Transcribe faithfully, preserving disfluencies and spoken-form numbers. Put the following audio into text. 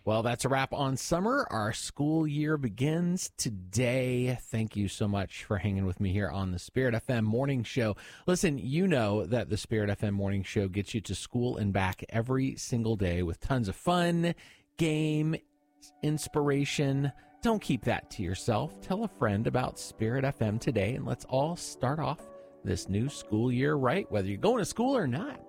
Well, that's a wrap on summer. Our school year begins today. Thank you so much for hanging with me here on the Spirit F M Morning Show. Listen, you know that the Spirit F M Morning Show gets you to school and back every single day with tons of fun, game, inspiration. Don't keep that to yourself. Tell a friend about Spirit F M today, and let's all start off this new school year right, whether you're going to school or not.